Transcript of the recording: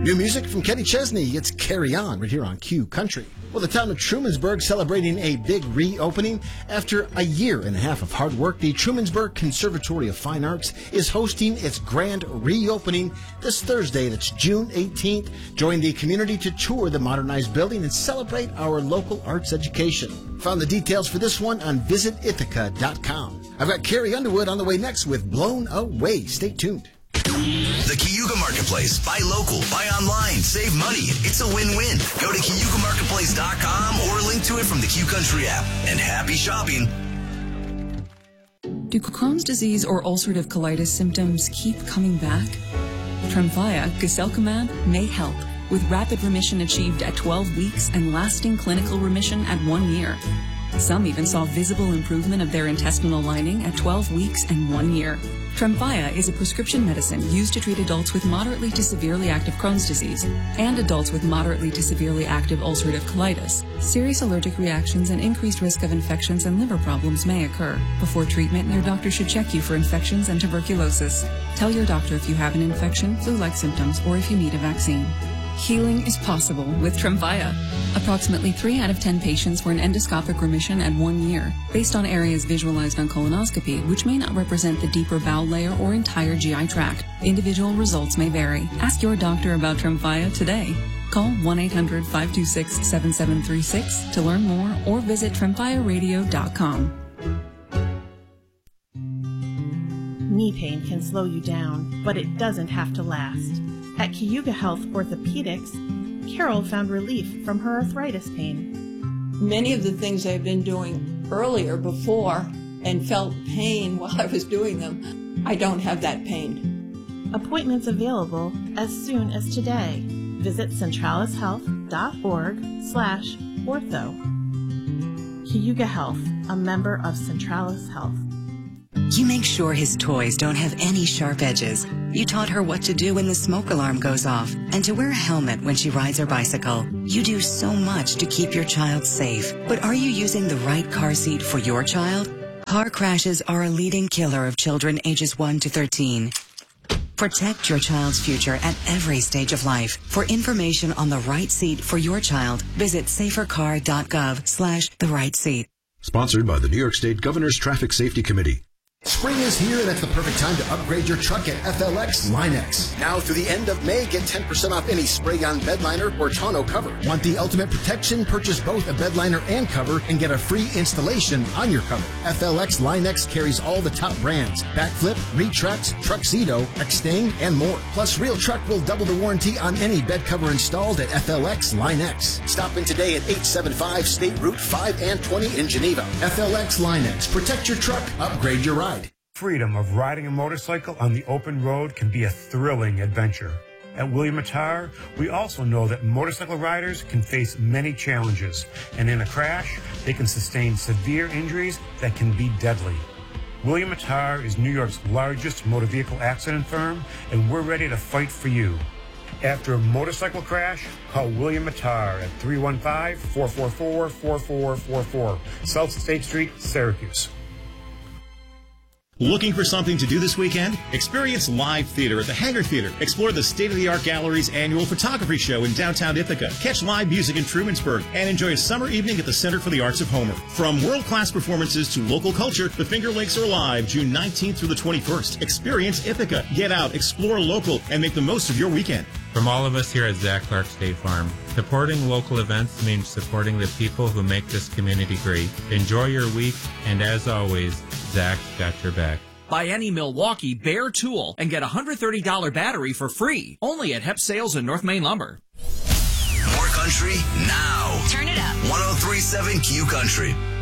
New music from Kenny Chesney. It's Carry On right here on Q Country. Well, the town of Trumansburg celebrating a big reopening. After a year and a half of hard work, the Trumansburg Conservatory of Fine Arts is hosting its grand reopening this Thursday. That's June 18th. Join the community to tour the modernized building and celebrate our local arts education. Found the details for this one on visitithaca.com. I've got Carrie Underwood on the way next with Blown Away. Stay tuned. The Cayuga Marketplace. Buy local, buy online, save money. It's a win-win. Go to CayugaMarketplace.com or link to it from the Q Country app. And happy shopping. Do Crohn's disease or ulcerative colitis symptoms keep coming back? Tremfya, guselkumab, may help, with rapid remission achieved at 12 weeks and lasting clinical remission at 1 year. Some even saw visible improvement of their intestinal lining at 12 weeks and 1 year. Tremfya is a prescription medicine used to treat adults with moderately to severely active Crohn's disease and adults with moderately to severely active ulcerative colitis. Serious allergic reactions and increased risk of infections and liver problems may occur. Before treatment, your doctor should check you for infections and tuberculosis. Tell your doctor if you have an infection, flu-like symptoms, or if you need a vaccine. Healing is possible with Tremfya. Approximately 3 out of 10 patients were in endoscopic remission at 1 year, based on areas visualized on colonoscopy, which may not represent the deeper bowel layer or entire GI tract. Individual results may vary. Ask your doctor about Tremfya today. Call 1-800-526-7736 to learn more or visit tremfyaradio.com. Knee pain can slow you down, but it doesn't have to last. At Cayuga Health Orthopedics, Carol found relief from her arthritis pain. Many of the things I've been doing earlier before and felt pain while I was doing them, I don't have that pain. Appointments available as soon as today. Visit centralishealth.org/ortho. Cayuga Health, a member of Centralis Health. You make sure his toys don't have any sharp edges. You taught her what to do when the smoke alarm goes off and to wear a helmet when she rides her bicycle. You do so much to keep your child safe. But are you using the right car seat for your child? Car crashes are a leading killer of children ages 1 to 13. Protect your child's future at every stage of life. For information on the right seat for your child, visit safercar.gov/the-right-seat. Sponsored by the New York State Governor's Traffic Safety Committee. Spring is here, and that's the perfect time to upgrade your truck at FLX Line-X. Now through the end of May, get 10% off any spray-on bed liner or tonneau cover. Want the ultimate protection? Purchase both a bed liner and cover and get a free installation on your cover. FLX Line-X carries all the top brands: Backflip, Retrax, Truxedo, Extang, and more. Plus, Real Truck will double the warranty on any bed cover installed at FLX Line-X. Stop in today at 875 State Route 5 and 20 in Geneva. FLX Line-X. Protect your truck. Upgrade your ride. Freedom of riding a motorcycle on the open road can be a thrilling adventure. At William Attar, we also know that motorcycle riders can face many challenges, and in a crash, they can sustain severe injuries that can be deadly. William Attar is New York's largest motor vehicle accident firm, and we're ready to fight for you. After a motorcycle crash, call William Attar at 315-444-4444, South State Street, Syracuse. Looking for something to do this weekend? Experience live theater at the Hangar Theater. Explore the state-of-the-art gallery's annual photography show in downtown Ithaca. Catch live music in Trumansburg and enjoy a summer evening at the Center for the Arts of Homer. From world-class performances to local culture, the Finger Lakes are live June 19th through the 21st. Experience Ithaca. Get out, explore local, and make the most of your weekend. From all of us here at Zach Clark State Farm, supporting local events means supporting the people who make this community great. Enjoy your week, and as always, Zach's got your back. Buy any Milwaukee Bear tool and get a $130 battery for free. Only at Hep Sales and North Main Lumber. More country now. Turn it up. 103.7 Q Country.